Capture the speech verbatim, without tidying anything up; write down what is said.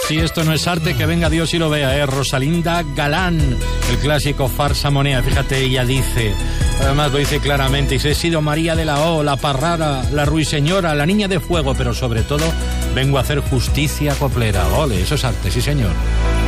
Si esto no es arte, que venga Dios y lo vea, ¿eh? Rosalinda Galán, el clásico Farsa Monea. Fíjate, ella dice, además lo dice claramente, dice, he sido María de la O, la Parrara, la Ruiseñora, la Niña de Fuego, pero sobre todo vengo a hacer justicia coplera. Ole, eso es arte, sí señor.